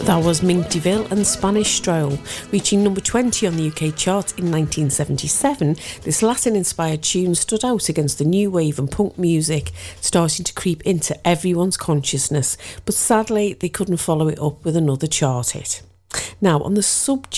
That was Mink DeVille and Spanish Stroll. Reaching number 20 on the UK chart in 1977, this Latin-inspired tune stood out against the new wave and punk music starting to creep into everyone's consciousness, but sadly they couldn't follow it up with another chart hit. Now, on the subject